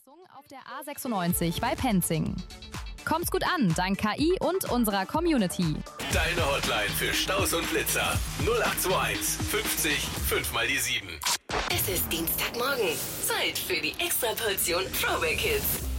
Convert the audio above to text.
Auf der A96 bei Penzing. Kommt's gut an, dank KI und unserer Community. Deine Hotline für Staus und Blitzer 0821 50 5 mal die 7. Es ist Dienstagmorgen. Zeit für die Extraportion Throwback Hits.